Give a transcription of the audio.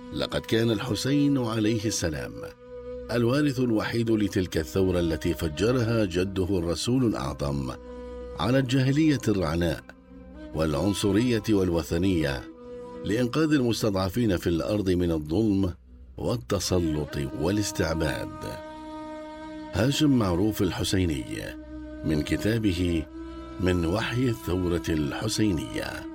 لقد كان الحسين عليه السلام الوارث الوحيد لتلك الثورة التي فجرها جده الرسول الأعظم على الجاهلية الرعناء والعنصرية والوثنية لإنقاذ المستضعفين في الأرض من الظلم والتسلط والاستعباد. هاشم معروف الحسيني، من كتابه من وحي الثورة الحسينية.